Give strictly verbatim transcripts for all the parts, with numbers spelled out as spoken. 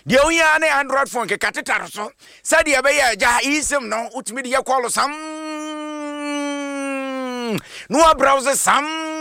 de onya na Android phone ke katetaro so sa de be ya ja isim no utimi de call sam no browser sam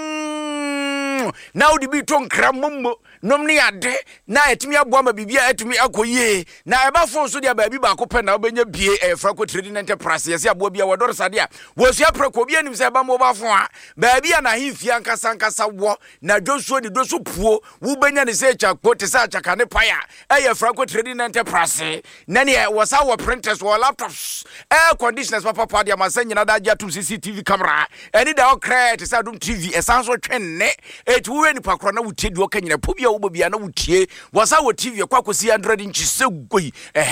now the bit on cramumbo nomni ade na etimi aboa ma bibia etimi akoye na eba phone so dia baabi ba ko pe na obenya bie e Franco Trading Enterprise yesi aboa bia wodor sade a wosua preko bia nim se ba mo ba phone a baabi a na himfia nkasa nkasa wo na dwosuo ni doso puo wo benya ne se chakpo te sa chaka ne paya e Franco Trading Enterprise na ne wosa wo printers wo laptops air conditioners papa pa dia masanyina da ja tum C C T V camera eni da o create sa dum T V esanso twenne etuwe ni pakro na wutedi o kanyina pobia wo bia na wutie wasa wo T V kwa kosi one hundred inch segoi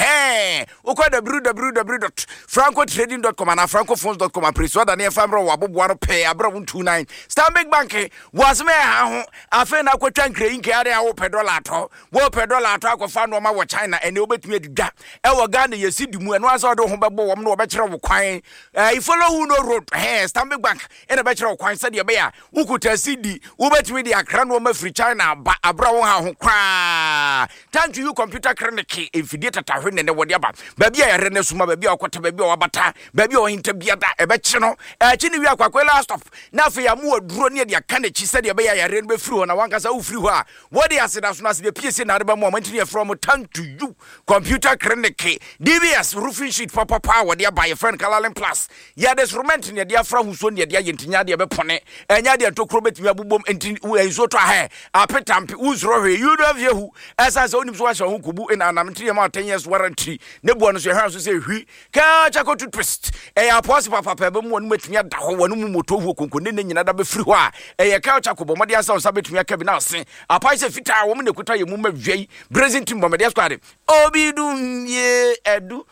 ehe ukwa w w w dot franco trading dot com na francophones dot com apreso da na famro wa boboa no pe abra one two nine Stanbic Bank was me ha ho afa na kwatwa nkre nke ade a wo pe dollar to wo pe dollar to akwafa no ma wo China ene obetumi adida e wo Ghana yesi dimu eno asa do ho bebo wo no obekere wo kwan e follow who no road eh Stanbic Bank ene bekere wo kwan se de be ya ukuta C D wo betumi de akra no ma free China ba abra wo ha ho kwa thank you computer clinic infidie tatahwe ne ne wode aba ba bia ya rene suma ba bia okota ba bia wabata ba bia ohinta bia da e be kye no e kye ne wi akwakwela last stop na fe ya mu aduro ne de aka na kyi se de be ya ya rene be free ho na wankasa wo free ho a wode aseda so na se de P C na de ba mu amantini e from thank to you computer clinic D B S roofing sheet papa pa wode aba your friend Kalalin Plus ya instrument ne de afra huso ne de ayentinya de be pone enya de tokro betimi abubom enti enso to ha apetampe uzro you do view as as onim so ahwe kubu in anamtiri ma ten years warranty ne buo no so hwa so say hwi ka chako toothpaste e ya pose papa pa be mu no matumi ada ho wonu mu moto hu konkone ne nyina da be firi ho a e ya ka chako bo mode asa so betumi aka bi na ose apai se fita wo mu ne kuta ye mu mawei brazil team bomade squad obidum ye edu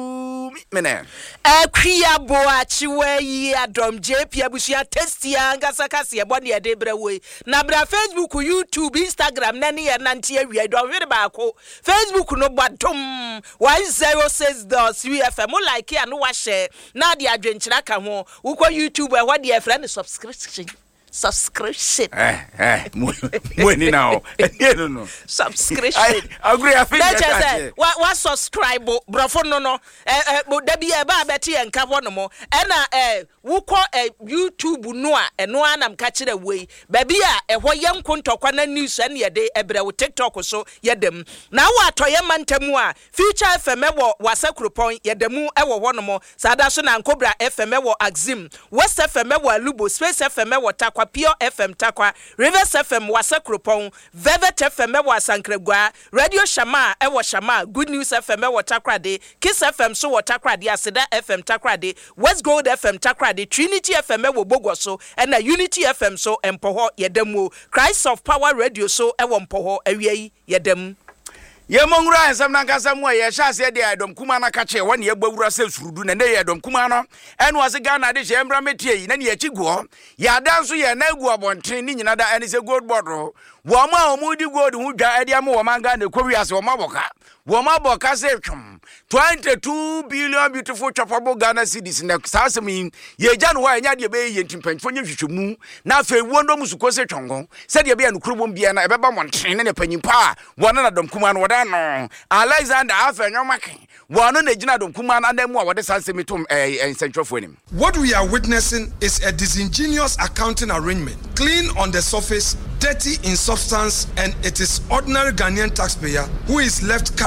ku mene akwia bo achiwe yi adom J P abusia testia ngasa kase e bone ye de brewe na bra Facebook, YouTube, Instagram nani ye nantie wi do hwere ba ko Facebook no badom one oh six dot three F M like ya no wa share na de adwenkyira ka ho wo ko YouTube e ho de friend subscription subscription eh eh money now no no subscription I agree I feel that what what subscribe brofo no no eh da bi e ba beti en ka ho no mo e na eh wo ko YouTube no a eno anam ka kire wei ba bi a e ho ye nkontokwa na news na ye de ebre wo TikTok so ye dem na wo atoye mantamu a Future F M wo wasakropon ye demu e wo ho no mo sada so na nkobra F M wo Axim West F M wo Alubo Space F M wo Takwa Pure F M Takwa Rivers F M wasakropon Velvet F M wo Asankragua Radio Shama e wo Shama Good News F M wo Takrade Kiss F M so wo Takrade Aseda F M Takrade West Gold F M Takrade Trinity F M wo Bogoso and na Unity F M so empoho yedemu Christ of Power Radio so e wo mpoho awie yedem ye mongura ensam na nkasa mu ye sha se de adom kuma na kache wona ye gbawura se surudu na ne ye adom kuma no eno ase Ghana de she mbra metie na ne ye chiguo ya danso ye na egu abonten ni nyina da ene se gold board wo ma omudi gold hu dwa ade am wo manga na kowi ase wo maboka wo maboka se twum twenty-two billion beautiful chopable Ghana cedis na sasemi ye janu wa nya de be ye ntimpanfo nya hwehwemu na afa wondo musuko se twongo se de be ya nukrobom bia na ebeba monten ne panyimpa wona na dom kuma no no Alexander Afenyomake wano na gina dom kuma na dem a wode sansemi tom eh centrofo nim. What we are witnessing is a disingenuous accounting arrangement, clean on the surface, dirty in substance, and it is ordinary Ghanaian taxpayer who is left